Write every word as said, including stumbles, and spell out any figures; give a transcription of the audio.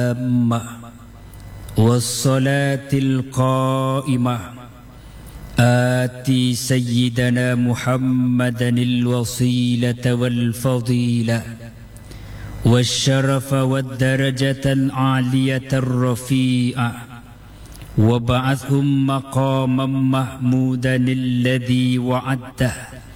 التامة والصلاة القائمة آتي سيدنا محمدا الوسيلة والفضيلة والشرف والدرجة العالية الرفيعة وابعثهم مقاما محمودا الذي وعده